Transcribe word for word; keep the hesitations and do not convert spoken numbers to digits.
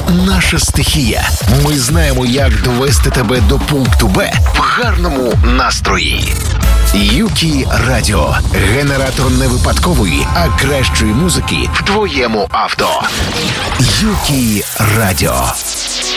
наша стихія. Ми знаємо, як довести тебе до пункту Б в гарному настрої. Юкі Радіо. Генератор не випадкової, а кращої музики в твоєму авто. Юкі Радіо.